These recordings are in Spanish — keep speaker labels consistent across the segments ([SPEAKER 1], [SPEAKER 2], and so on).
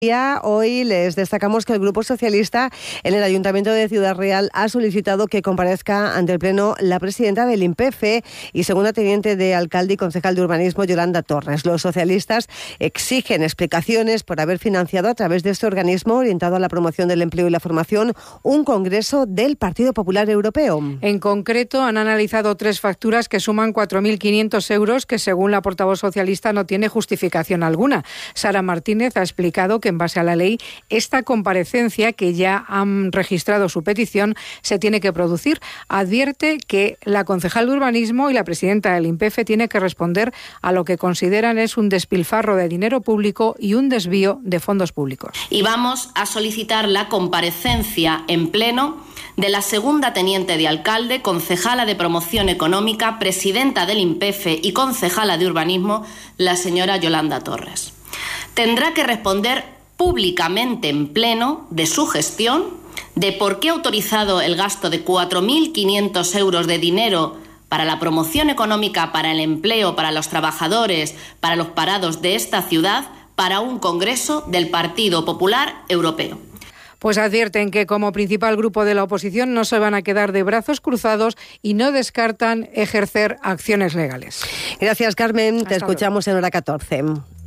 [SPEAKER 1] Hoy les destacamos que el Grupo Socialista en el Ayuntamiento de Ciudad Real ha solicitado que comparezca ante el Pleno la presidenta del INPEFE y segunda teniente de alcalde y concejal de urbanismo, Yolanda Torres. Los socialistas exigen explicaciones por haber financiado a través de este organismo orientado a la promoción del empleo y la formación un congreso del Partido Popular Europeo.
[SPEAKER 2] En concreto, han analizado 3 facturas que suman 4.500 euros que, según la portavoz socialista, no tiene justificación alguna. Sara Martínez ha explicado que en base a la ley, esta comparecencia, que ya han registrado su petición, se tiene que producir. Advierte que la concejal de urbanismo y la presidenta del INPEFE tiene que responder a lo que consideran es un despilfarro de dinero público y un desvío de fondos públicos.
[SPEAKER 3] Y vamos a solicitar la comparecencia en pleno de la segunda teniente de alcalde, concejala de promoción económica, presidenta del INPEFE y concejala de urbanismo, la señora Yolanda Torres. Tendrá que responder públicamente en pleno de su gestión, de por qué ha autorizado el gasto de 4.500 euros de dinero para la promoción económica, para el empleo, para los trabajadores, para los parados de esta ciudad, para un congreso del Partido Popular Europeo.
[SPEAKER 2] Pues advierten que como principal grupo de la oposición no se van a quedar de brazos cruzados y no descartan ejercer acciones legales.
[SPEAKER 1] Gracias, Carmen. Te escuchamos en hora 14.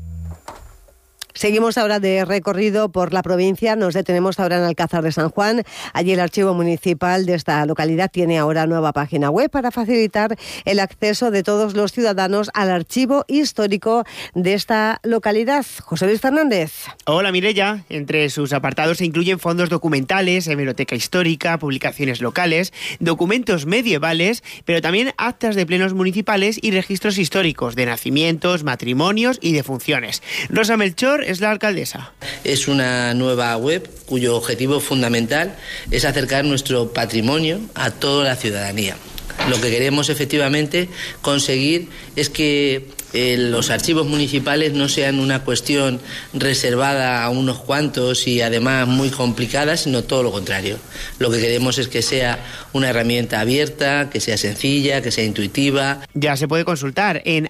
[SPEAKER 1] Seguimos ahora de recorrido por la provincia, nos detenemos ahora en Alcázar de San Juan. Allí el archivo municipal de esta localidad tiene ahora nueva página web para facilitar el acceso de todos los ciudadanos al archivo histórico de esta localidad. José Luis Fernández.
[SPEAKER 4] Hola Mireia, entre sus apartados se incluyen fondos documentales, hemeroteca histórica, publicaciones locales, documentos medievales, pero también actas de plenos municipales y registros históricos de nacimientos, matrimonios y defunciones. Rosa Melchor es la alcaldesa.
[SPEAKER 5] Es una nueva web cuyo objetivo fundamental es acercar nuestro patrimonio a toda la ciudadanía. Lo que queremos efectivamente conseguir es que los archivos municipales no sean una cuestión reservada a unos cuantos y además muy complicada, sino todo lo contrario. Lo que queremos es que sea una herramienta abierta, que sea sencilla, que sea intuitiva.
[SPEAKER 4] Ya se puede consultar en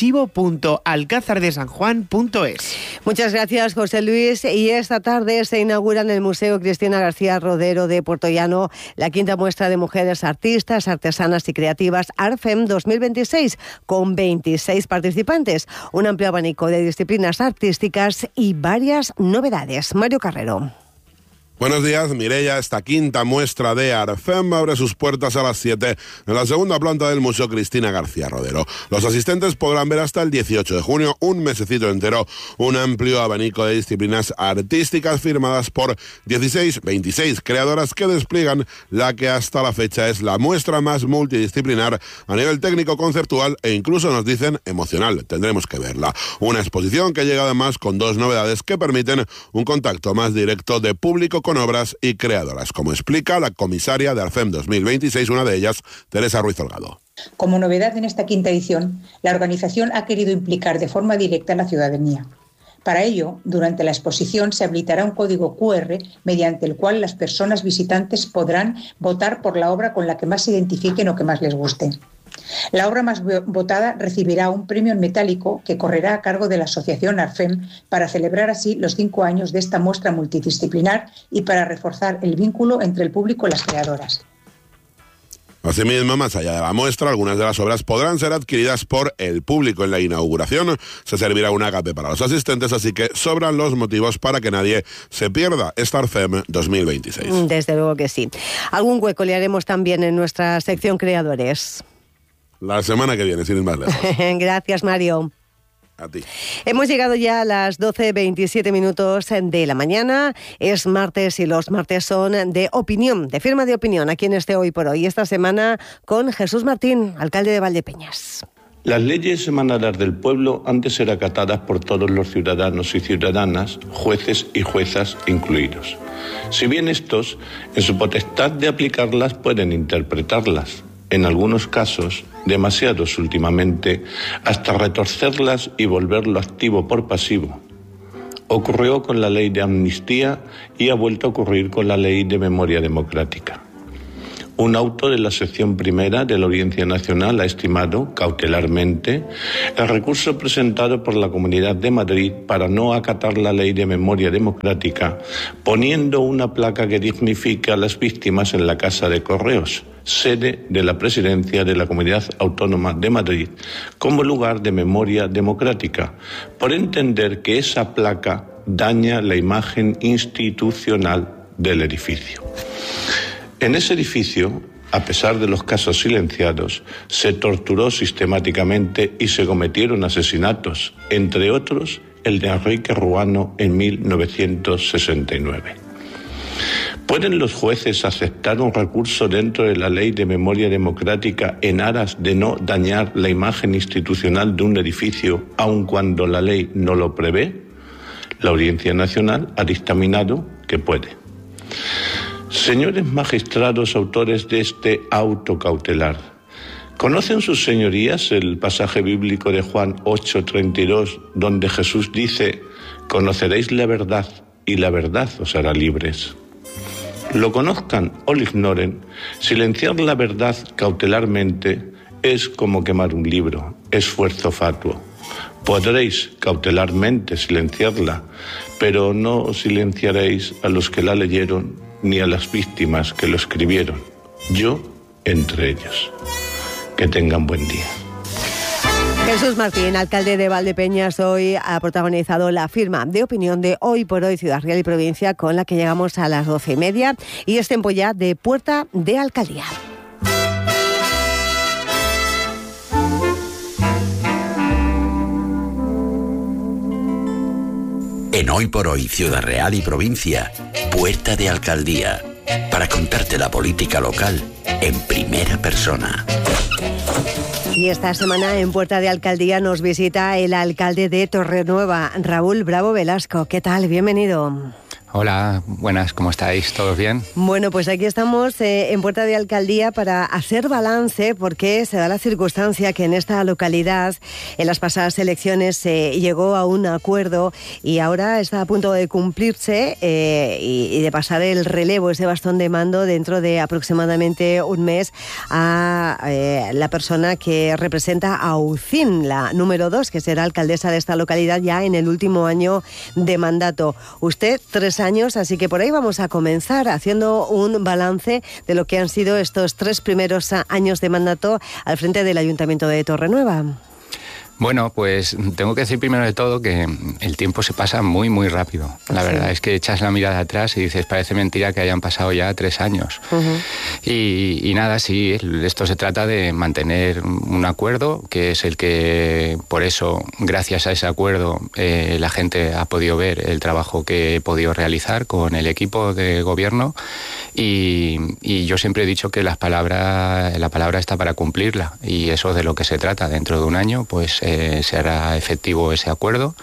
[SPEAKER 4] archivo.alcázardesanjuan.es.
[SPEAKER 1] Muchas gracias, José Luis. Y esta tarde se inaugura en el Museo Cristina García Rodero de Puerto Llano la 5ª muestra de mujeres artistas, artesanas y creativas ARFEM 2026, con 26 participantes, un amplio abanico de disciplinas artísticas y varias novedades. Mario Carrero.
[SPEAKER 6] Buenos días, Mireia. Esta 5ª muestra de ARFEM abre sus puertas a las 7 en la segunda planta del Museo Cristina García Rodero. Los asistentes podrán ver hasta el 18 de junio, un mesecito entero, un amplio abanico de disciplinas artísticas firmadas por 26 creadoras que despliegan la que hasta la fecha es la muestra más multidisciplinar a nivel técnico, conceptual e incluso, nos dicen, emocional. Tendremos que verla. Una exposición que llega además con 2 novedades que permiten un contacto más directo de público con obras y creadoras, como explica la comisaria de ARFEM 2026, una de ellas, Teresa Ruiz Holgado.
[SPEAKER 7] Como novedad en esta 5ª edición, la organización ha querido implicar de forma directa a la ciudadanía. Para ello, durante la exposición se habilitará un código QR mediante el cual las personas visitantes podrán votar por la obra con la que más se identifiquen o que más les guste. La obra más votada recibirá un premio en metálico que correrá a cargo de la asociación ARFEM para celebrar así los 5 años de esta muestra multidisciplinar y para reforzar el vínculo entre el público y las creadoras.
[SPEAKER 6] Asimismo, más allá de la muestra, algunas de las obras podrán ser adquiridas por el público. En la inauguración se servirá un agape para los asistentes, así que sobran los motivos para que nadie se pierda esta ARFEM 2026.
[SPEAKER 1] Desde luego que sí. Algún hueco le haremos también en nuestra sección Creadores.
[SPEAKER 6] La semana que viene, sin ir más lejos.
[SPEAKER 1] Gracias, Mario.
[SPEAKER 6] A ti.
[SPEAKER 1] Hemos llegado ya a las 12:27 de la mañana. Es martes y los martes son de opinión, de firma de opinión, aquí en este Hoy por Hoy. Esta semana con Jesús Martín, alcalde de Valdepeñas.
[SPEAKER 8] Las leyes emanadas del pueblo han de ser acatadas por todos los ciudadanos y ciudadanas, jueces y juezas incluidos. Si bien estos, en su potestad de aplicarlas, pueden interpretarlas, en algunos casos, demasiados últimamente, hasta retorcerlas y volverlo activo por pasivo. Ocurrió con la ley de amnistía y ha vuelto a ocurrir con la ley de memoria democrática. Un auto de la sección primera de la Audiencia Nacional ha estimado cautelarmente el recurso presentado por la Comunidad de Madrid para no acatar la Ley de Memoria Democrática, poniendo una placa que dignifica a las víctimas en la Casa de Correos, sede de la Presidencia de la Comunidad Autónoma de Madrid, como lugar de memoria democrática, por entender que esa placa daña la imagen institucional del edificio. En ese edificio, a pesar de los casos silenciados, se torturó sistemáticamente y se cometieron asesinatos, entre otros el de Enrique Ruano en 1969. ¿Pueden los jueces aceptar un recurso dentro de la Ley de Memoria Democrática en aras de no dañar la imagen institucional de un edificio, aun cuando la ley no lo prevé? La Audiencia Nacional ha dictaminado que puede. Señores magistrados autores de este auto cautelar, ¿conocen sus señorías el pasaje bíblico de Juan 8:32, donde Jesús dice: «Conoceréis la verdad y la verdad os hará libres»? Lo conozcan o lo ignoren, silenciar la verdad cautelarmente es como quemar un libro, esfuerzo fatuo. Podréis cautelarmente silenciarla, pero no silenciaréis a los que la leyeron ni a las víctimas que lo escribieron, yo entre ellos. Que tengan buen día.
[SPEAKER 1] Jesús Martín, alcalde de Valdepeñas, hoy ha protagonizado la firma de opinión de Hoy por Hoy Ciudad Real y Provincia, con la que llegamos a las 12:30, y es tiempo ya de Puerta de Alcaldía.
[SPEAKER 9] En Hoy por Hoy Ciudad Real y Provincia, Puerta de Alcaldía, para contarte la política local en primera persona.
[SPEAKER 1] Y esta semana en Puerta de Alcaldía nos visita el alcalde de Torrenueva, Raúl Bravo Velasco. ¿Qué tal? Bienvenido.
[SPEAKER 10] Hola, buenas, ¿cómo estáis? ¿Todos bien?
[SPEAKER 1] Bueno, pues aquí estamos en Puerta de Alcaldía para hacer balance, porque se da la circunstancia que en esta localidad, en las pasadas elecciones, se llegó a un acuerdo y ahora está a punto de cumplirse y de pasar el relevo, ese bastón de mando, dentro de aproximadamente un mes, a la persona que representa a UCIN, la número 2, que será alcaldesa de esta localidad ya en el último año de mandato. Usted, 3 años, así que por ahí vamos a comenzar haciendo un balance de lo que han sido estos 3 primeros años de mandato al frente del Ayuntamiento de Torrenueva.
[SPEAKER 10] Bueno, pues tengo que decir primero de todo que el tiempo se pasa muy, muy rápido. La verdad es que echas la mirada atrás y dices, parece mentira que hayan pasado ya 3 años. Y nada, sí, esto se trata de mantener un acuerdo, que es el que, por eso, gracias a ese acuerdo, la gente ha podido ver el trabajo que he podido realizar con el equipo de gobierno. Y yo siempre he dicho que la palabra está para cumplirla, y eso es de lo que se trata. Dentro de un año, pues se hará efectivo ese acuerdo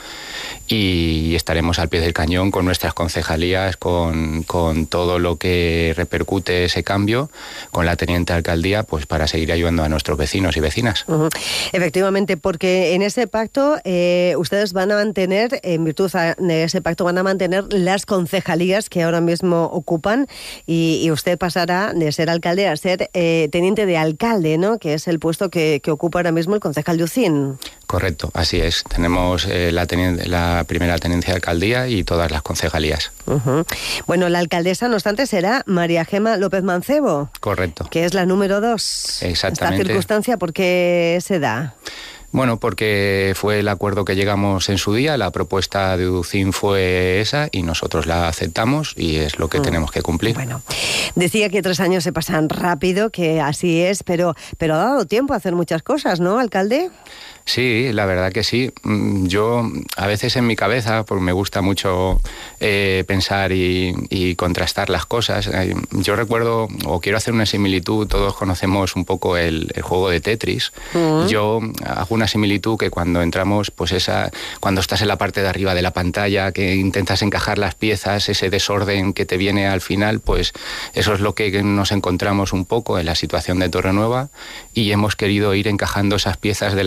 [SPEAKER 10] y estaremos al pie del cañón con nuestras concejalías, con todo lo que repercute ese cambio, con la teniente alcaldía, pues para seguir ayudando a nuestros vecinos y vecinas.
[SPEAKER 1] Efectivamente, porque en ese pacto ustedes van a mantener, en virtud de ese pacto, van a mantener las concejalías que ahora mismo ocupan, y usted pasará de ser alcalde a ser teniente de alcalde, ¿no? Que es el puesto que ocupa ahora mismo el concejal de UCIN.
[SPEAKER 10] Correcto, así es. Tenemos la primera tenencia de alcaldía y todas las concejalías.
[SPEAKER 1] Bueno, la alcaldesa, no obstante, será María Gema López Mancebo.
[SPEAKER 10] Correcto.
[SPEAKER 1] Que es la número 2.
[SPEAKER 10] Exactamente.
[SPEAKER 1] ¿Esta circunstancia por qué se da?
[SPEAKER 10] Bueno, porque fue el acuerdo que llegamos en su día, la propuesta de UCIN fue esa y nosotros la aceptamos y es lo que tenemos que cumplir.
[SPEAKER 1] Bueno, decía que 3 años se pasan rápido, que así es, pero ha dado tiempo a hacer muchas cosas, ¿no, alcalde?
[SPEAKER 10] Sí, la verdad que sí. Yo a veces en mi cabeza, porque me gusta mucho pensar y contrastar las cosas, yo recuerdo, o quiero hacer una similitud, todos conocemos un poco el juego de Tetris. Yo hago una similitud que cuando entramos, pues cuando estás en la parte de arriba de la pantalla, que intentas encajar las piezas, ese desorden que te viene al final, pues eso es lo que nos encontramos un poco en la situación de Torrenueva, y hemos querido ir encajando esas piezas de la mejor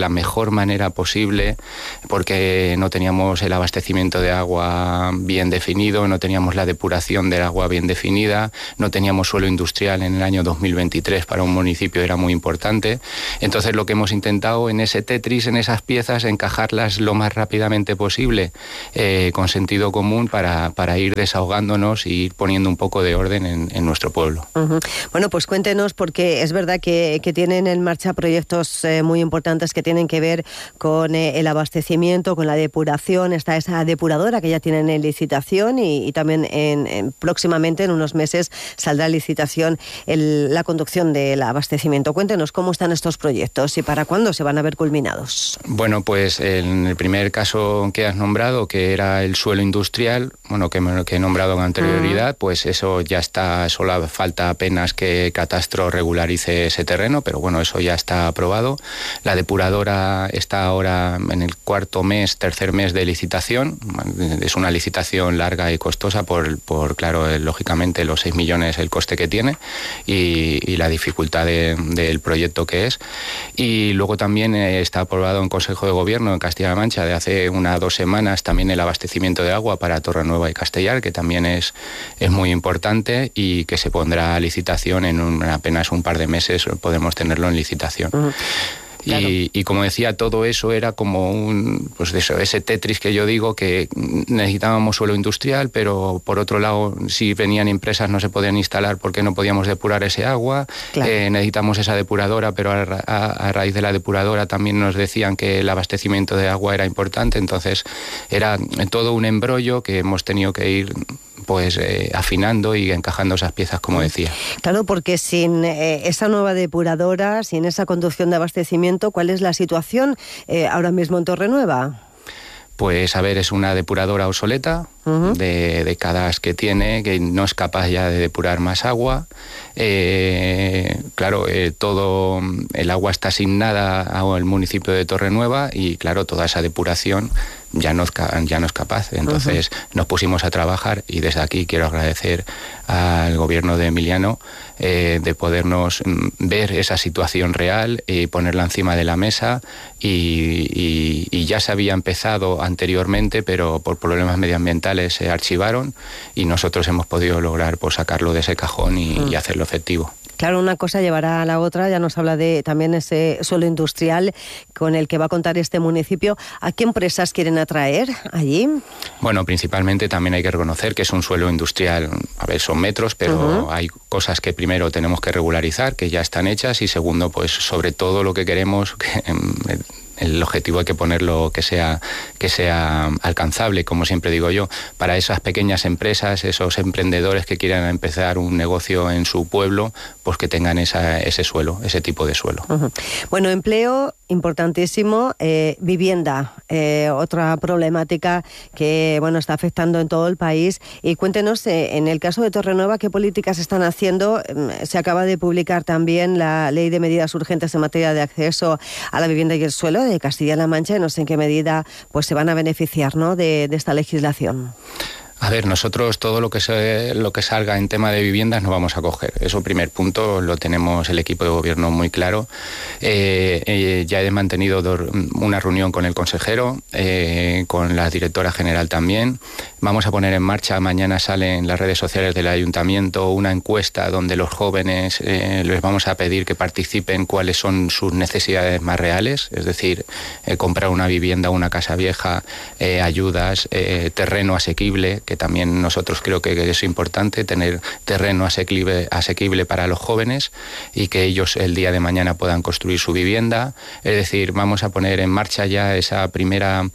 [SPEAKER 10] mejor manera posible, porque no teníamos el abastecimiento de agua bien definido, no teníamos la depuración del agua bien definida, no teníamos suelo industrial en el año 2023, para un municipio era muy importante. Entonces lo que hemos intentado en ese Tetris, en esas piezas, encajarlas lo más rápidamente posible, con sentido común, para ir desahogándonos y ir poniendo un poco de orden en nuestro pueblo.
[SPEAKER 1] Bueno, pues cuéntenos, porque es verdad que tienen en marcha proyectos muy importantes que tienen que ver con el abastecimiento, con la depuración. Está esa depuradora que ya tienen en licitación y también próximamente, en unos meses, saldrá en licitación la conducción del abastecimiento. Cuéntenos cómo están estos proyectos y para cuándo se van a ver culminados.
[SPEAKER 10] Bueno, pues en el primer caso que has nombrado, que era el suelo industrial, bueno, que he nombrado con anterioridad, pues eso ya está, solo falta apenas que Catastro regularice ese terreno, pero bueno, eso ya está aprobado. La depuradora está ahora en el tercer mes de licitación. Es una licitación larga y costosa por claro, lógicamente los 6 millones el coste que tiene y la dificultad del proyecto que es. Y luego también está aprobado en Consejo de Gobierno en Castilla-La Mancha de hace 1 o 2 semanas también el abastecimiento de agua para Torrenueva y Castellar, que también es muy importante y que se pondrá a licitación en apenas un par de meses, podemos tenerlo en licitación. Claro. Y como decía, todo eso era como ese Tetris que yo digo, que necesitábamos suelo industrial, pero por otro lado, si venían empresas no se podían instalar porque no podíamos depurar ese agua. Claro. Necesitamos esa depuradora, pero a raíz de la depuradora también nos decían que el abastecimiento de agua era importante. Entonces era todo un embrollo que hemos tenido que ir afinando y encajando esas piezas, como decía.
[SPEAKER 1] Claro, porque sin esa nueva depuradora, sin esa conducción de abastecimiento, ¿cuál es la situación ahora mismo en Torrenueva?
[SPEAKER 10] Pues a ver, es una depuradora obsoleta, de décadas que tiene, que no es capaz ya de depurar más agua. Claro, todo el agua está asignada al municipio de Torrenueva y claro, toda esa depuración ya no es capaz. Entonces nos pusimos a trabajar y desde aquí quiero agradecer al gobierno de Emiliano de podernos ver esa situación real y ponerla encima de la mesa y ya se había empezado anteriormente, pero por problemas medioambientales se archivaron y nosotros hemos podido lograr sacarlo de ese cajón y hacerlo efectivo.
[SPEAKER 1] Claro, una cosa llevará a la otra. Ya nos habla de también ese suelo industrial con el que va a contar este municipio. ¿A qué empresas quieren atraer allí? Bueno,
[SPEAKER 10] principalmente también hay que reconocer que es un suelo industrial. A ver, son metros, pero hay cosas que primero tenemos que regularizar, que ya están hechas, y segundo, pues sobre todo lo que queremos, el objetivo hay que ponerlo que sea alcanzable, como siempre digo yo, para esas pequeñas empresas, esos emprendedores que quieran empezar un negocio en su pueblo, pues que tengan ese suelo, ese tipo de suelo.
[SPEAKER 1] Bueno, empleo importantísimo, vivienda, otra problemática que está afectando en todo el país. Y cuéntenos, en el caso de Torrenueva, ¿qué políticas están haciendo? Se acaba de publicar también la Ley de Medidas Urgentes en materia de acceso a la vivienda y el suelo de Castilla-La Mancha. No sé en qué medida se van a beneficiar, ¿no?, de esta legislación.
[SPEAKER 10] A ver, nosotros todo lo que salga en tema de viviendas no vamos a coger. Eso, primer punto, lo tenemos el equipo de gobierno muy claro. Ya he mantenido una reunión con el consejero, con la directora general también. Vamos a poner en marcha, mañana sale en las redes sociales del ayuntamiento una encuesta donde los jóvenes les vamos a pedir que participen cuáles son sus necesidades más reales, es decir, comprar una vivienda, una casa vieja, ayudas, terreno asequible, que también nosotros creo que es importante tener terreno asequible para los jóvenes y que ellos el día de mañana puedan construir su vivienda. Es decir, vamos a poner en marcha ya esa primera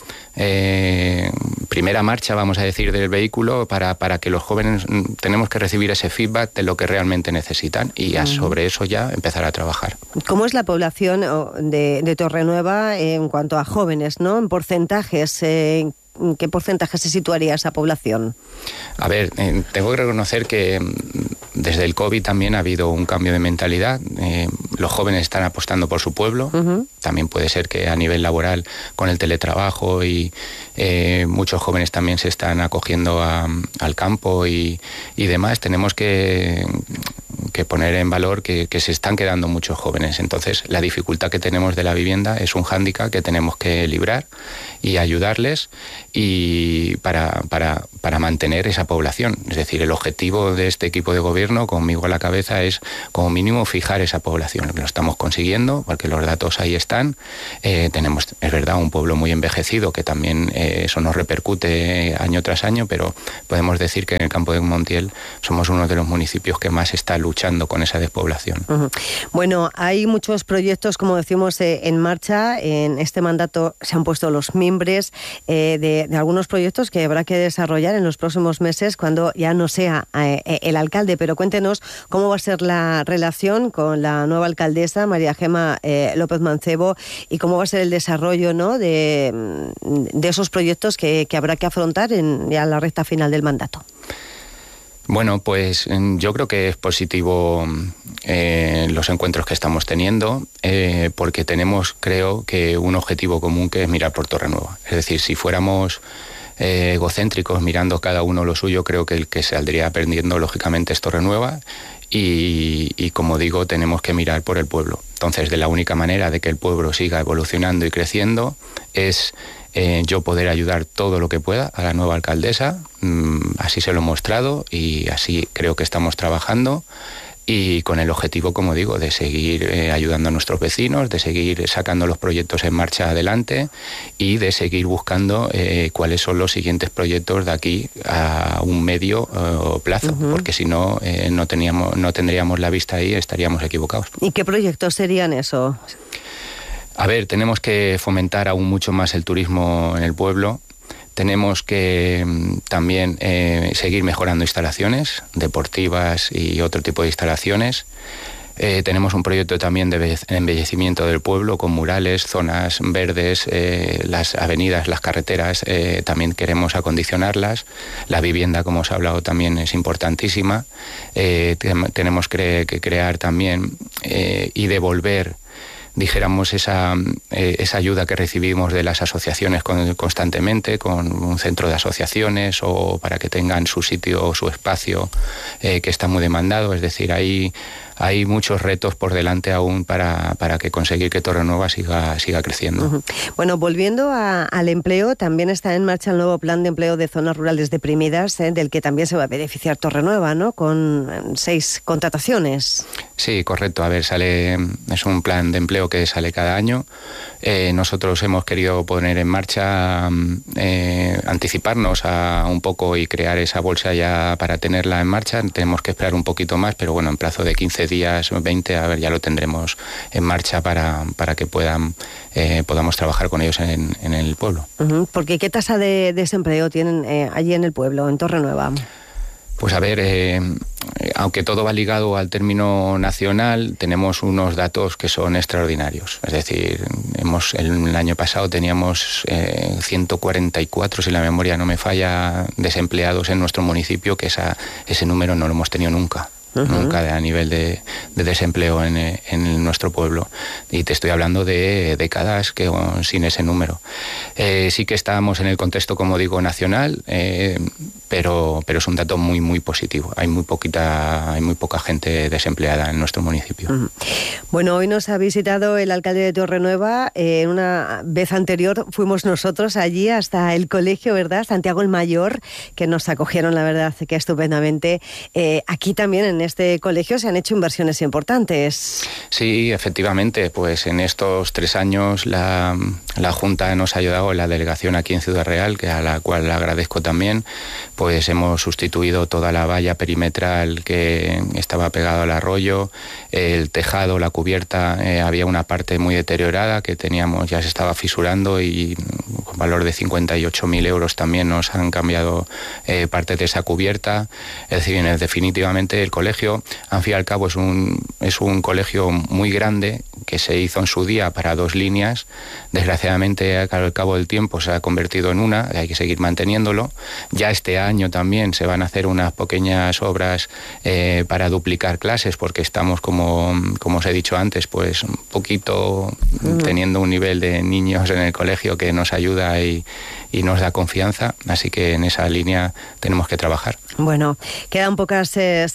[SPEAKER 10] marcha, vamos a decir, del vehículo para que los jóvenes tenemos que recibir ese feedback de lo que realmente necesitan y sobre eso ya empezar a trabajar.
[SPEAKER 1] ¿Cómo es la población de Torrenueva en cuanto a jóvenes, ¿no? En porcentajes, ¿en qué porcentaje se situaría esa población?
[SPEAKER 10] A ver, tengo que reconocer que desde el COVID también ha habido un cambio de mentalidad. Los jóvenes están apostando por su pueblo. También puede ser que a nivel laboral, con el teletrabajo y muchos jóvenes también se están acogiendo al campo y demás. Tenemos que poner en valor que se están quedando muchos jóvenes. Entonces, la dificultad que tenemos de la vivienda es un hándicap que tenemos que librar y ayudarles y para mantener esa población. Es decir, el objetivo de este equipo de gobierno, conmigo a la cabeza, es como mínimo fijar esa población. Lo estamos consiguiendo porque los datos ahí están. Tenemos, es verdad, un pueblo muy envejecido que también eso nos repercute año tras año, pero podemos decir que en el campo de Montiel somos uno de los municipios que más está luchando con esa despoblación.
[SPEAKER 1] Uh-huh. Bueno, hay muchos proyectos, como decimos, en marcha. En este mandato se han puesto los mimbres de algunos proyectos que habrá que desarrollar en los próximos meses cuando ya no sea el alcalde. Pero cuéntenos cómo va a ser la relación con la nueva alcaldesa, María Gema López Mancebo, y cómo va a ser el desarrollo, ¿no?, de esos proyectos que habrá que afrontar ya en la recta final del mandato.
[SPEAKER 10] Bueno, pues yo creo que es positivo los encuentros que estamos teniendo, porque tenemos, creo, que un objetivo común, que es mirar por Torrenueva. Es decir, si fuéramos egocéntricos mirando cada uno lo suyo, creo que el que saldría perdiendo lógicamente es Torrenueva. Y como digo, tenemos que mirar por el pueblo. Entonces, de la única manera de que el pueblo siga evolucionando y creciendo es yo poder ayudar todo lo que pueda a la nueva alcaldesa. Así se lo he mostrado y así creo que estamos trabajando, y con el objetivo, como digo, de seguir ayudando a nuestros vecinos, de seguir sacando los proyectos en marcha adelante y de seguir buscando cuáles son los siguientes proyectos de aquí a un medio plazo, porque si no, no tendríamos la vista ahí, estaríamos equivocados.
[SPEAKER 1] ¿Y qué proyectos serían eso?
[SPEAKER 10] A ver, tenemos que fomentar aún mucho más el turismo en el pueblo. Tenemos que también seguir mejorando instalaciones deportivas y otro tipo de instalaciones. Tenemos un proyecto también de embellecimiento del pueblo con murales, zonas verdes, las avenidas, las carreteras, también queremos acondicionarlas. La vivienda, como os he hablado, también es importantísima. Tenemos que crear también y devolver, dijéramos, esa ayuda que recibimos de las asociaciones constantemente, con un centro de asociaciones, o para que tengan su sitio o su espacio que está muy demandado. Es decir, hay muchos retos por delante aún para que conseguir que Torrenueva siga creciendo.
[SPEAKER 1] Uh-huh. Bueno, volviendo al empleo, también está en marcha el nuevo plan de empleo de zonas rurales deprimidas, del que también se va a beneficiar Torrenueva, ¿no?, con 6 contrataciones.
[SPEAKER 10] Sí, correcto. A ver, es un plan de empleo que sale cada año. Nosotros hemos querido poner en marcha, anticiparnos a un poco y crear esa bolsa ya para tenerla en marcha. Tenemos que esperar un poquito más, pero bueno, en plazo de 15 días, 20, a ver, ya lo tendremos en marcha para que podamos trabajar con ellos en el pueblo.
[SPEAKER 1] Uh-huh. Porque ¿qué tasa de desempleo tienen allí en el pueblo, en Torrenueva?
[SPEAKER 10] Pues a ver, aunque todo va ligado al término nacional, tenemos unos datos que son extraordinarios. Es decir, el año pasado teníamos 144, si la memoria no me falla, desempleados en nuestro municipio, que ese número no lo hemos tenido nunca. Uh-huh. Nunca a nivel de desempleo en nuestro pueblo, y te estoy hablando de décadas sin ese número. Sí que estábamos en el contexto, como digo, nacional, pero es un dato muy muy positivo. Hay muy poca gente desempleada en nuestro municipio.
[SPEAKER 1] Uh-huh. Bueno, hoy nos ha visitado el alcalde de Torrenueva. Una vez anterior fuimos nosotros allí hasta el colegio, ¿verdad?, Santiago el Mayor, que nos acogieron, la verdad, que estupendamente. Aquí también en este colegio se han hecho inversiones importantes. Sí,
[SPEAKER 10] efectivamente, pues en estos 3 años la Junta nos ha ayudado, la delegación aquí en Ciudad Real, que a la cual agradezco también, pues hemos sustituido toda la valla perimetral que estaba pegada al arroyo, el tejado, la cubierta, había una parte muy deteriorada que teníamos, ya se estaba fisurando, y con valor de 58.000 euros también nos han cambiado parte de esa cubierta. Es decir, definitivamente el colegio, al fin y al cabo, es un colegio muy grande que se hizo en su día para 2 líneas. Desgraciadamente, al cabo del tiempo se ha convertido en una, hay que seguir manteniéndolo. Ya este año también se van a hacer unas pequeñas obras para duplicar clases, porque estamos, como os he dicho antes, pues un poquito teniendo un nivel de niños en el colegio que nos ayuda y nos da confianza, así que en esa línea tenemos que trabajar.
[SPEAKER 1] Bueno, quedan pocas semanas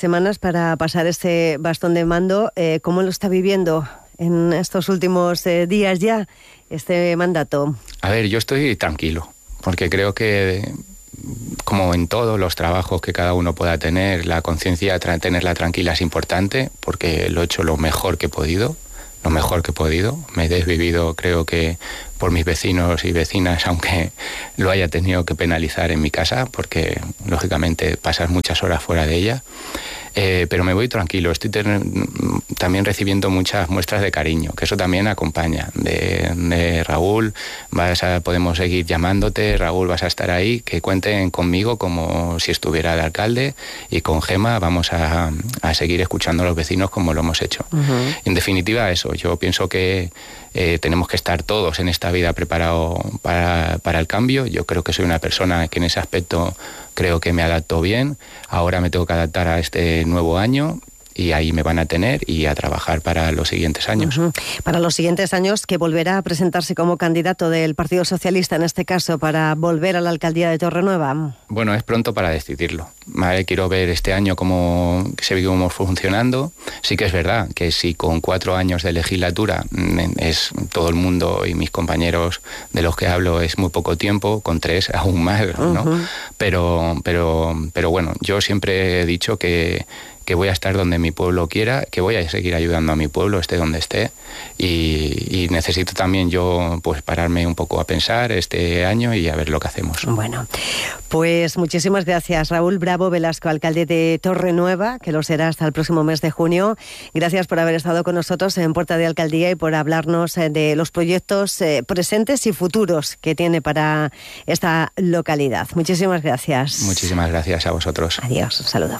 [SPEAKER 1] para pasar este bastón de mando. ¿Cómo lo está viviendo en estos últimos días ya este mandato?
[SPEAKER 10] A ver, yo estoy tranquilo, porque creo que, como en todos los trabajos que cada uno pueda tener, la conciencia, tenerla tranquila es importante, porque lo he hecho lo mejor que he podido. Me he desvivido, creo que, por mis vecinos y vecinas, aunque lo haya tenido que penalizar en mi casa, porque lógicamente pasas muchas horas fuera de ella. Pero me voy tranquilo, estoy también recibiendo muchas muestras de cariño, que eso también acompaña. De Raúl, podemos seguir llamándote, Raúl, vas a estar ahí, que cuenten conmigo como si estuviera de alcalde, y con Gema vamos a seguir escuchando a los vecinos como lo hemos hecho. Uh-huh. En definitiva, eso, yo pienso que tenemos que estar todos en esta vida preparados para el cambio. Yo creo que soy una persona que en ese aspecto creo que me adapto bien. Ahora me tengo que adaptar a este nuevo año y ahí me van a tener y a trabajar para los siguientes años. Uh-huh.
[SPEAKER 1] Para los siguientes años, que volverá a presentarse como candidato del Partido Socialista, en este caso, para volver a la alcaldía de Torrenueva.
[SPEAKER 10] Bueno, es pronto para decidirlo. Vale, quiero ver este año cómo seguimos funcionando. Sí que es verdad que si con 4 años de legislatura es todo el mundo y mis compañeros de los que hablo es muy poco tiempo, con 3 aún más, ¿no? Uh-huh. Pero bueno, yo siempre he dicho que voy a estar donde mi pueblo quiera, que voy a seguir ayudando a mi pueblo, esté donde esté, y necesito también yo pues pararme un poco a pensar este año y a ver lo que hacemos.
[SPEAKER 1] Bueno, pues muchísimas gracias, Raúl Bravo Velasco, alcalde de Torrenueva, que lo será hasta el próximo mes de junio. Gracias por haber estado con nosotros en Puerta de Alcaldía y por hablarnos de los proyectos presentes y futuros que tiene para esta localidad. Muchísimas gracias.
[SPEAKER 10] Muchísimas gracias a vosotros.
[SPEAKER 1] Adiós, un saludo.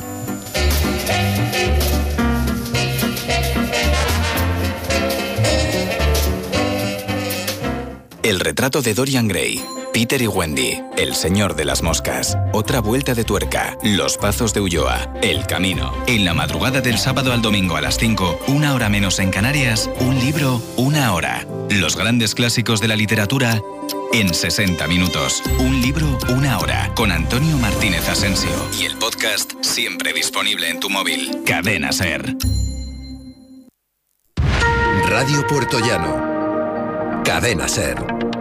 [SPEAKER 11] El retrato de Dorian Gray, Peter y Wendy, El señor de las moscas, Otra vuelta de tuerca, Los pazos de Ulloa, El camino. En la madrugada del sábado al domingo a las 5, 1 hora menos en Canarias, un libro, 1 hora. Los grandes clásicos de la literatura en 60 minutos. Un libro, 1 hora. Con Antonio Martínez Asensio. Y el podcast siempre disponible en tu móvil. Cadena SER.
[SPEAKER 12] Radio Puertollano. Cadena SER.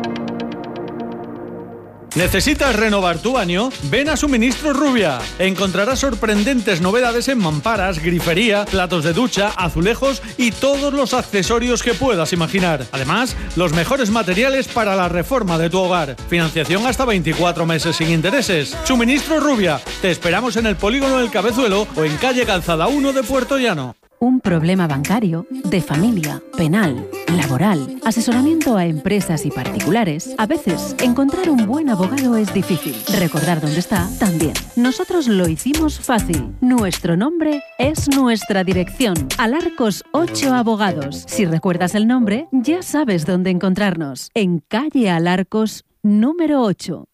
[SPEAKER 13] ¿Necesitas renovar tu baño? Ven a Suministros Rubia. Encontrarás sorprendentes novedades en mamparas, grifería, platos de ducha, azulejos y todos los accesorios que puedas imaginar. Además, los mejores materiales para la reforma de tu hogar. Financiación hasta 24 meses sin intereses. Suministros Rubia. Te esperamos en el Polígono del Cabezuelo o en calle Calzada 1 de Puertollano.
[SPEAKER 14] Un problema bancario, de familia, penal, laboral, asesoramiento a empresas y particulares. A veces, encontrar un buen abogado es difícil. Recordar dónde está, también. Nosotros lo hicimos fácil. Nuestro nombre es nuestra dirección. Alarcos 8 Abogados. Si recuerdas el nombre, ya sabes dónde encontrarnos. En calle Alarcos, número 8.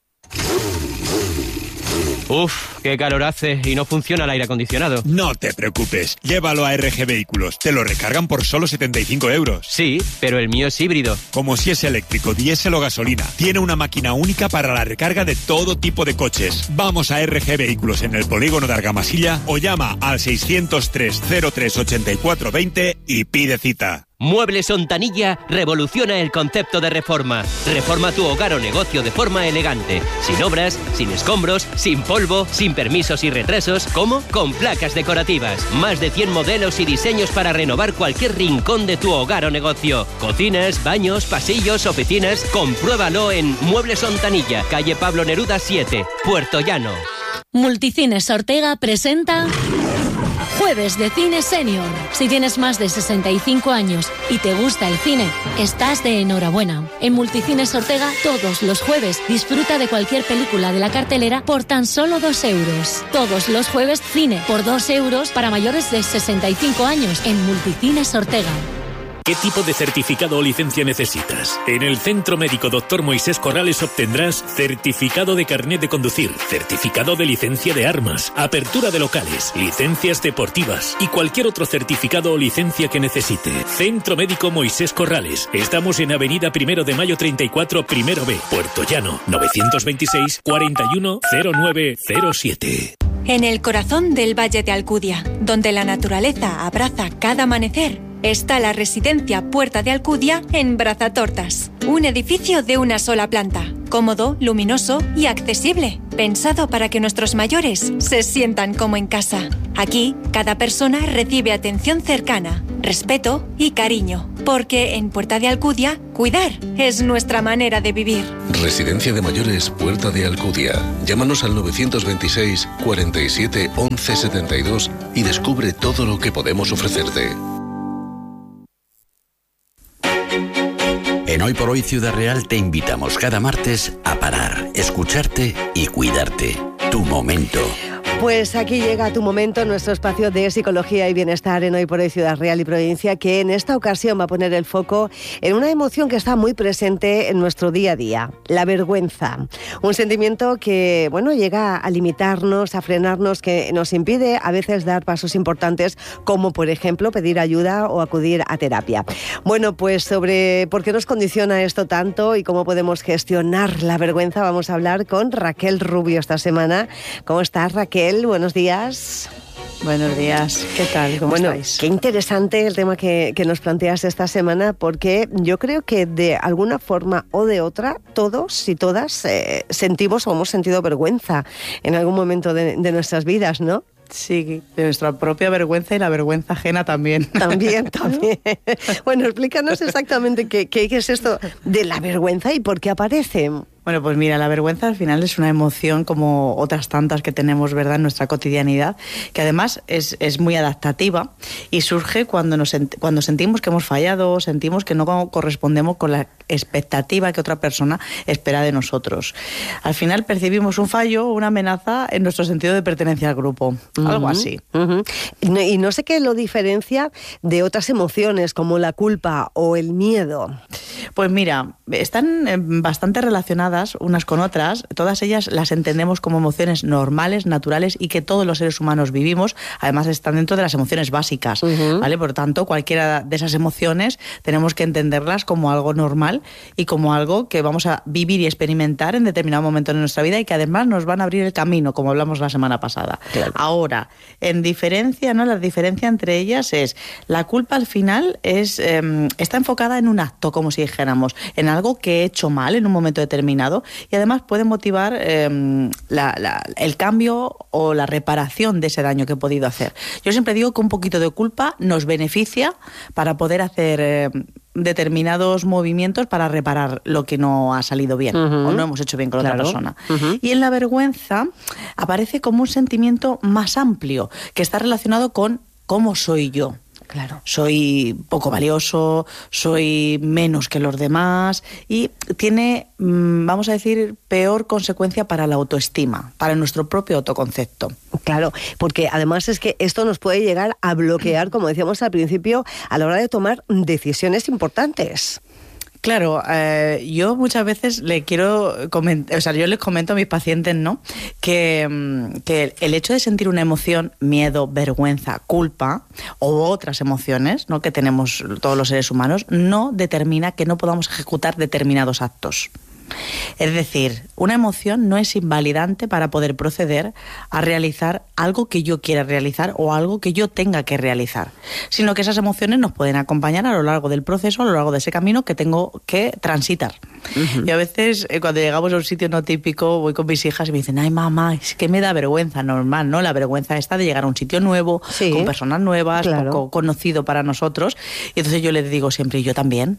[SPEAKER 15] Uf, qué calor hace y no funciona el aire acondicionado.
[SPEAKER 16] No te preocupes, llévalo a RG Vehículos. Te lo recargan por solo 75 euros.
[SPEAKER 15] Sí, pero el mío es híbrido.
[SPEAKER 16] Como si es eléctrico, diésel o gasolina. Tiene una máquina única para la recarga de todo tipo de coches. Vamos a RG Vehículos en el polígono de Argamasilla o llama al 603 03 84 20 y pide cita.
[SPEAKER 15] Muebles Ontanilla revoluciona el concepto de reforma. Reforma tu hogar o negocio de forma elegante. Sin obras, sin escombros, sin polvo, sin permisos y retrasos. ¿Cómo? Con placas decorativas. Más de 100 modelos y diseños para renovar cualquier rincón de tu hogar o negocio. Cocinas, baños, pasillos, oficinas. Compruébalo en Muebles Ontanilla, calle Pablo Neruda 7, Puertollano.
[SPEAKER 17] Multicines Ortega presenta Jueves de Cine Senior. Si tienes más de 65 años y te gusta el cine, estás de enhorabuena. En Multicines Ortega, todos los jueves, disfruta de cualquier película de la cartelera por tan solo 2 euros. Todos los jueves, cine por 2 euros para mayores de 65 años en Multicines Ortega.
[SPEAKER 18] ¿Qué tipo de certificado o licencia necesitas? En el Centro Médico Dr. Moisés Corrales obtendrás certificado de carnet de conducir, certificado de licencia de armas, apertura de locales, licencias deportivas y cualquier otro certificado o licencia que necesite. Centro Médico Moisés Corrales. Estamos en Avenida 1 de Mayo 34, Primero B, Puertollano, 926 41 0907.
[SPEAKER 19] En el corazón del Valle de Alcudia, donde la naturaleza abraza cada amanecer, está la residencia Puerta de Alcudia en Brazatortas. Un edificio de una sola planta, cómodo, luminoso y accesible, pensado para que nuestros mayores se sientan como en casa. Aquí, cada persona recibe atención cercana, respeto y cariño, porque en Puerta de Alcudia, cuidar es nuestra manera de vivir.
[SPEAKER 20] Residencia de Mayores Puerta de Alcudia. Llámanos al 926 47 11 72 y descubre todo lo que podemos ofrecerte.
[SPEAKER 9] En Hoy por Hoy Ciudad Real te invitamos cada martes a parar, escucharte y cuidarte. Tu momento.
[SPEAKER 1] Pues aquí llega Tu Momento, nuestro espacio de psicología y bienestar en Hoy por Hoy Ciudad Real y Provincia, que en esta ocasión va a poner el foco en una emoción que está muy presente en nuestro día a día, la vergüenza. Un sentimiento que, bueno, llega a limitarnos, a frenarnos, que nos impide a veces dar pasos importantes, como por ejemplo pedir ayuda o acudir a terapia. Bueno, pues sobre por qué nos condiciona esto tanto y cómo podemos gestionar la vergüenza, vamos a hablar con Raquel Rubio esta semana. ¿Cómo estás, Raquel? Buenos días.
[SPEAKER 21] Buenos días, ¿qué tal? ¿Cómo estáis?
[SPEAKER 1] Qué interesante el tema que nos planteas esta semana, porque yo creo que de alguna forma o de otra, todos y todas sentimos o hemos sentido vergüenza en algún momento de nuestras vidas, ¿no?
[SPEAKER 21] Sí, de nuestra propia vergüenza y la vergüenza ajena también.
[SPEAKER 1] También. Bueno, explícanos exactamente qué es esto de la vergüenza y por qué aparece.
[SPEAKER 21] Bueno, pues mira, la vergüenza al final es una emoción como otras tantas que tenemos, ¿verdad?, en nuestra cotidianidad, que además es muy adaptativa y surge cuando sentimos que hemos fallado, sentimos que no correspondemos con la expectativa que otra persona espera de nosotros. Al final percibimos un fallo o una amenaza en nuestro sentido de pertenencia al grupo, algo así.
[SPEAKER 1] Y no sé qué lo diferencia de otras emociones como la culpa o el miedo.
[SPEAKER 21] Pues mira, están bastante relacionadas unas con otras, todas ellas las entendemos como emociones normales, naturales y que todos los seres humanos vivimos, además están dentro de las emociones básicas, ¿vale? Por tanto, cualquiera de esas emociones tenemos que entenderlas como algo normal y como algo que vamos a vivir y experimentar en determinado momento de nuestra vida y que además nos van a abrir el camino, como hablamos la semana pasada. Claro. Ahora, en diferencia, ¿no? La diferencia entre ellas es, la culpa al final está enfocada en un acto, como si dijéramos, en algo que he hecho mal en un momento determinado y además puede motivar el cambio o la reparación de ese daño que he podido hacer. Yo siempre digo que un poquito de culpa nos beneficia para poder hacer determinados movimientos para reparar lo que no ha salido bien o no hemos hecho bien con otra persona. Y en la vergüenza aparece como un sentimiento más amplio que está relacionado con cómo soy yo. Claro. Soy poco valioso, soy menos que los demás y tiene, vamos a decir, peor consecuencia para la autoestima, para nuestro propio autoconcepto.
[SPEAKER 1] Claro, porque además es que esto nos puede llegar a bloquear, como decíamos al principio, a la hora de tomar decisiones importantes.
[SPEAKER 21] Claro, yo muchas veces le quiero comentar, o sea, yo les comento a mis pacientes, ¿no?, que el hecho de sentir una emoción, miedo, vergüenza, culpa o otras emociones, ¿no?, que tenemos todos los seres humanos, no determina que no podamos ejecutar determinados actos. Es decir, una emoción no es invalidante para poder proceder a realizar algo que yo quiera realizar o algo que yo tenga que realizar, sino que esas emociones nos pueden acompañar a lo largo del proceso, a lo largo de ese camino que tengo que transitar. Y a veces cuando llegamos a un sitio no típico, voy con mis hijas y me dicen, ay mamá, es que me da vergüenza, normal, ¿no? La vergüenza esta de llegar a un sitio nuevo, con personas nuevas, poco conocido para nosotros. Y entonces yo les digo siempre, y yo también.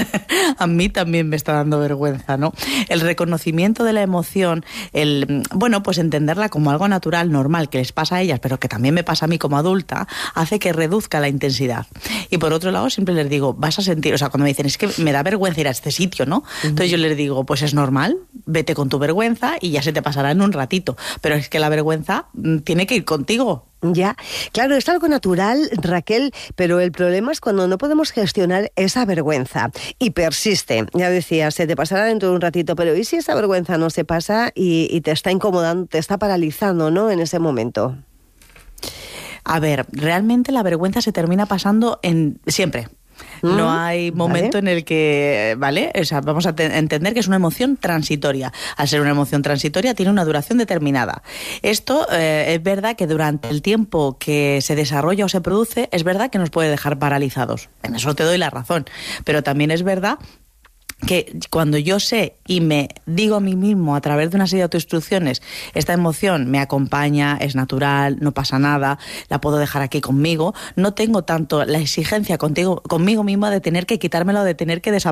[SPEAKER 21] A mí también me está dando vergüenza, ¿no? El reconocimiento de la emoción, pues entenderla como algo natural, normal, que les pasa a ellas, pero que también me pasa a mí como adulta, hace que reduzca la intensidad. Y por otro lado, siempre les digo, vas a sentir, o sea, cuando me dicen, es que me da vergüenza ir a este sitio, ¿no? Entonces yo les digo, pues es normal, vete con tu vergüenza y ya se te pasará en un ratito. Pero es que la vergüenza tiene que ir contigo.
[SPEAKER 1] Ya, claro, es algo natural, Raquel, pero el problema es cuando no podemos gestionar esa vergüenza y persiste. Ya decía, se te pasará dentro de un ratito, pero ¿y si esa vergüenza no se pasa y te está incomodando, te está paralizando, ¿no?, en ese momento?
[SPEAKER 21] A ver, realmente la vergüenza se termina pasando siempre. No hay momento en el que, ¿vale? O sea, vamos a entender que es una emoción transitoria. Al ser una emoción transitoria tiene una duración determinada. Esto es verdad que durante el tiempo que se desarrolla o se produce, es verdad que nos puede dejar paralizados. En eso te doy la razón. Pero también es verdad que cuando yo sé y me digo a mí mismo a través de una serie de autoinstrucciones, esta emoción me acompaña, es natural, no pasa nada, la puedo dejar aquí conmigo, no tengo tanto la exigencia conmigo misma de tener que quitármela o de tener que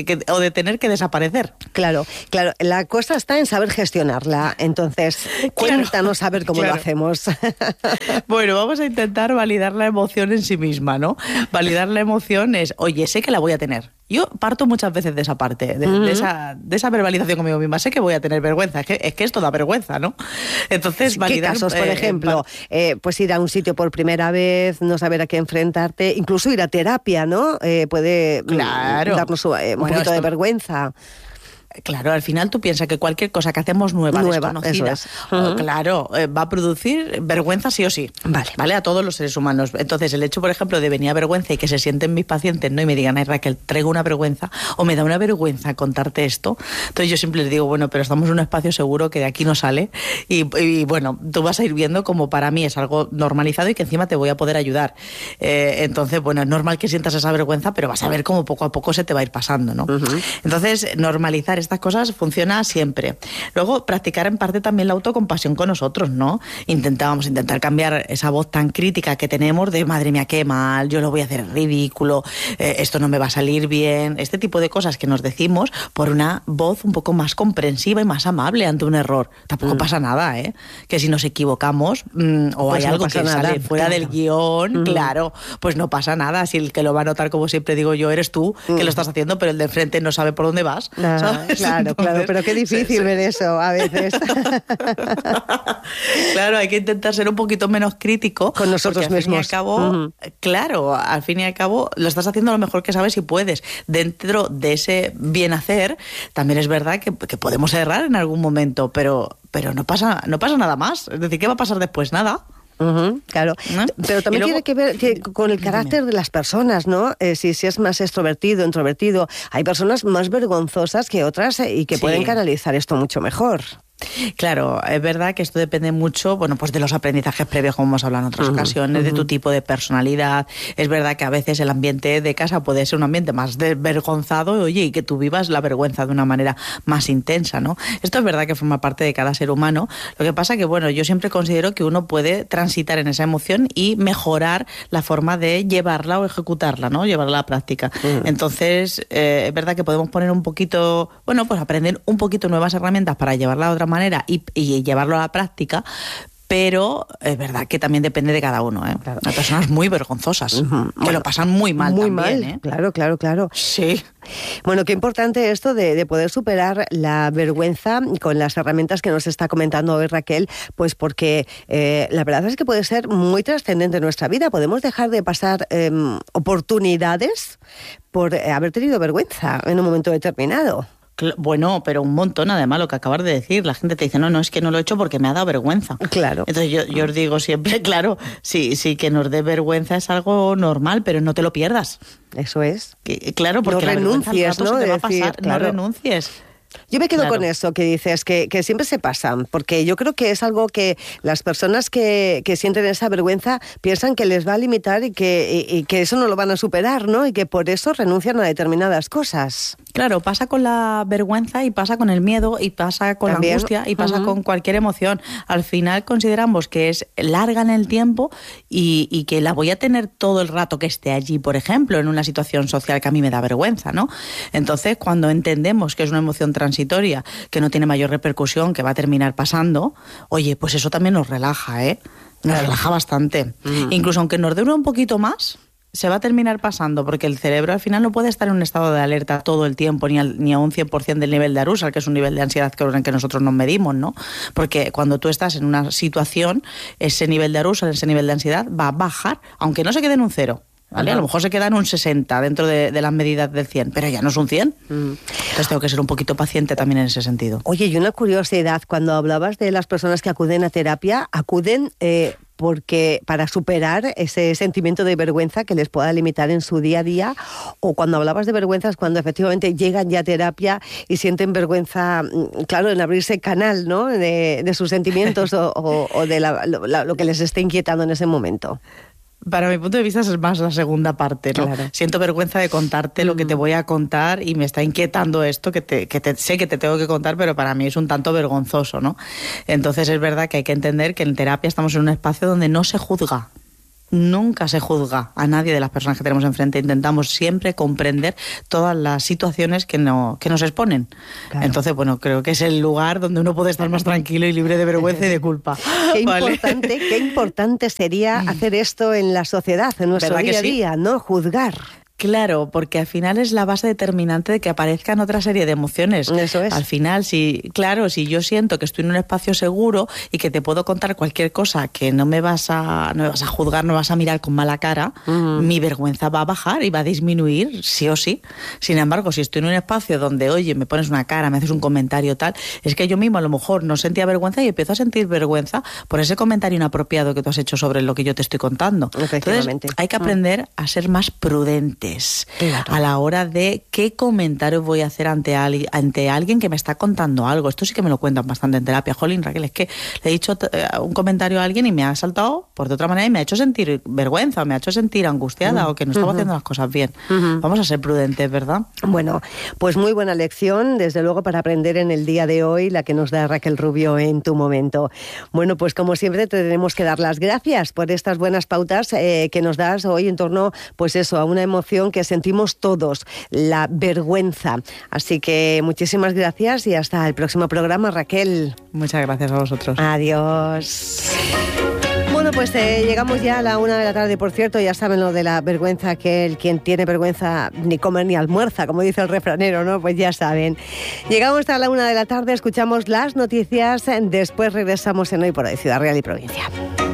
[SPEAKER 21] desaparecer.
[SPEAKER 1] Claro, la cosa está en saber gestionarla. Entonces, cuéntanos a ver cómo lo hacemos.
[SPEAKER 21] Bueno, vamos a intentar validar la emoción en sí misma, ¿no? Validar la emoción es, oye, sé que la voy a tener. Yo parto muchas veces de esa parte, de esa verbalización conmigo misma. Sé que voy a tener vergüenza, es que esto da vergüenza, ¿no? Entonces, validar...
[SPEAKER 1] ¿Qué casos, por ejemplo? Pues ir a un sitio por primera vez, no saber a qué enfrentarte, incluso ir a terapia, ¿no? Puede darnos un poquito de vergüenza.
[SPEAKER 21] Claro, al final tú piensas que cualquier cosa que hacemos nueva desconocida, claro, va a producir vergüenza sí o sí. Vale, a todos los seres humanos. Entonces, el hecho, por ejemplo, de venir a vergüenza y que se sienten mis pacientes, ¿no? Y me digan, ay, Raquel, traigo una vergüenza, o me da una vergüenza contarte esto. Entonces yo siempre les digo, bueno, pero estamos en un espacio seguro que de aquí no sale. Y bueno, tú vas a ir viendo como para mí es algo normalizado y que encima te voy a poder ayudar. Entonces, bueno, es normal que sientas esa vergüenza, pero vas a ver cómo poco a poco se te va a ir pasando, ¿no? Entonces, normalizar estas cosas funciona siempre. Luego, practicar en parte también la autocompasión con nosotros, ¿no? Intentar cambiar esa voz tan crítica que tenemos de madre mía, qué mal, yo lo voy a hacer ridículo, esto no me va a salir bien, este tipo de cosas que nos decimos por una voz un poco más comprensiva y más amable ante un error. Tampoco pasa nada, ¿eh? Que si nos equivocamos o pues hay algo que sale fuera del guión, claro, pues no pasa nada. Si el que lo va a notar, como siempre digo yo, eres tú que lo estás haciendo, pero el de enfrente no sabe por dónde vas, ¿sabes?
[SPEAKER 1] Claro, pero qué difícil ver eso a veces.
[SPEAKER 21] Claro, hay que intentar ser un poquito menos crítico
[SPEAKER 1] con nosotros mismos.
[SPEAKER 21] Al fin y al cabo, claro, al fin y al cabo lo estás haciendo lo mejor que sabes y puedes. Dentro de ese bien hacer, también es verdad que podemos errar en algún momento, pero no pasa nada más. Es decir, ¿qué va a pasar después? Nada.
[SPEAKER 1] Claro, ¿no? Pero también tiene que ver con el carácter de las personas, ¿no? Si es más extrovertido, introvertido. Hay personas más vergonzosas que otras y que pueden canalizar esto mucho mejor.
[SPEAKER 21] Claro, es verdad que esto depende mucho, bueno, pues de los aprendizajes previos, como hemos hablado en otras ocasiones, de tu tipo de personalidad. Es verdad que a veces el ambiente de casa puede ser un ambiente más desvergonzado, oye, y que tú vivas la vergüenza de una manera más intensa, ¿no? Esto es verdad que forma parte de cada ser humano. Lo que pasa que, bueno, yo siempre considero que uno puede transitar en esa emoción y mejorar la forma de llevarla o ejecutarla, ¿no? Llevarla a la práctica. Entonces, es verdad que podemos poner un poquito, bueno, pues aprender un poquito nuevas herramientas para llevarla de otra manera y llevarlo a la práctica, pero es verdad que también depende de cada uno, ¿eh? Claro. Hay personas muy vergonzosas, que lo pasan muy mal también, ¿eh?
[SPEAKER 1] Claro.
[SPEAKER 21] Sí.
[SPEAKER 1] Bueno, qué importante esto de poder superar la vergüenza con las herramientas que nos está comentando hoy Raquel, pues porque la verdad es que puede ser muy trascendente en nuestra vida. Podemos dejar de pasar oportunidades por haber tenido vergüenza en un momento determinado.
[SPEAKER 21] Bueno, pero un montón, además, lo que acabas de decir. La gente te dice, no, es que no lo he hecho porque me ha dado vergüenza.
[SPEAKER 1] Claro.
[SPEAKER 21] Entonces yo os digo siempre, claro, sí, que nos dé vergüenza es algo normal, pero no te lo pierdas.
[SPEAKER 1] Eso es.
[SPEAKER 21] Claro, porque
[SPEAKER 1] no renuncies,
[SPEAKER 21] ¿no? Se te va a pasar, claro. No renuncies.
[SPEAKER 1] Yo me quedo con eso que dices, que siempre se pasan, porque yo creo que es algo que las personas que sienten esa vergüenza piensan que les va a limitar y que eso no lo van a superar, ¿no? Y que por eso renuncian a determinadas cosas.
[SPEAKER 21] Claro, pasa con la vergüenza y pasa con el miedo y pasa con la angustia y pasa con cualquier emoción. Al final consideramos que es larga en el tiempo y que la voy a tener todo el rato que esté allí, por ejemplo, en una situación social que a mí me da vergüenza, ¿no? Entonces, cuando entendemos que es una emoción transitoria, que no tiene mayor repercusión, que va a terminar pasando, oye, pues eso también nos relaja, ¿eh? Nos relaja bastante. Incluso aunque nos dure un poquito más, se va a terminar pasando, porque el cerebro al final no puede estar en un estado de alerta todo el tiempo, ni a un 100% del nivel de arousal, que es un nivel de ansiedad con el que nosotros nos medimos, ¿no? Porque cuando tú estás en una situación, ese nivel de arousal, ese nivel de ansiedad va a bajar, aunque no se quede en un 0. ¿Vale? A lo mejor se queda en un 60 dentro de las medidas del 100, pero ya no es un 100. Entonces tengo que ser un poquito paciente también en ese sentido.
[SPEAKER 1] Oye, y una curiosidad, cuando hablabas de las personas que acuden a terapia, ¿acuden porque para superar ese sentimiento de vergüenza que les pueda limitar en su día a día, o cuando hablabas de vergüenza es cuando efectivamente llegan ya a terapia y sienten vergüenza, claro, en abrirse canal, ¿no?, de sus sentimientos o de lo que les esté inquietando en ese momento.
[SPEAKER 21] Para mi punto de vista es más la segunda parte, ¿no? Claro. Siento vergüenza de contarte lo que te voy a contar y me está inquietando esto sé que te tengo que contar, pero para mí es un tanto vergonzoso, ¿no? Entonces es verdad que hay que entender que en terapia estamos en un espacio donde no se juzga. Nunca se juzga a nadie de las personas que tenemos enfrente. Intentamos siempre comprender todas las situaciones que nos exponen. Claro. Entonces, bueno, creo que es el lugar donde uno puede estar más tranquilo y libre de vergüenza y de culpa.
[SPEAKER 1] Qué importante sería hacer esto en la sociedad, en nuestro día a día, ¿no? Juzgar.
[SPEAKER 21] Claro, porque al final es la base determinante de que aparezcan otra serie de emociones.
[SPEAKER 1] Eso es.
[SPEAKER 21] Al final, si yo siento que estoy en un espacio seguro y que te puedo contar cualquier cosa que no me vas a juzgar, no vas a mirar con mala cara, mi vergüenza va a bajar y va a disminuir, sí o sí. Sin embargo, si estoy en un espacio donde, oye, me pones una cara, me haces un comentario tal, es que yo mismo a lo mejor no sentía vergüenza y empiezo a sentir vergüenza por ese comentario inapropiado que tú has hecho sobre lo que yo te estoy contando. Entonces, hay que aprender a ser más prudentes. Claro. A la hora de qué comentario voy a hacer ante alguien que me está contando algo. Esto sí que me lo cuentan bastante en terapia. Jolín, Raquel, es que le he dicho un comentario a alguien y me ha saltado por de otra manera y me ha hecho sentir vergüenza, me ha hecho sentir angustiada o que no estamos haciendo las cosas bien. Vamos a ser prudentes, ¿verdad?
[SPEAKER 1] Bueno, pues muy buena lección, desde luego, para aprender en el día de hoy, la que nos da Raquel Rubio en Tu Momento. Bueno, pues como siempre te tenemos que dar las gracias por estas buenas pautas que nos das hoy en torno, pues eso, a una emoción que sentimos todos, la vergüenza. Así que muchísimas gracias y hasta el próximo programa, Raquel.
[SPEAKER 21] Muchas gracias a vosotros.
[SPEAKER 1] Adiós. Bueno, pues llegamos ya a la 1 de la tarde, por cierto, ya saben lo de la vergüenza, que quien tiene vergüenza ni come ni almuerza, como dice el refranero, ¿no? Pues ya saben. Llegamos hasta la 1 de la tarde, escuchamos las noticias, después regresamos en Hoy por Hoy, Ciudad Real y Provincia.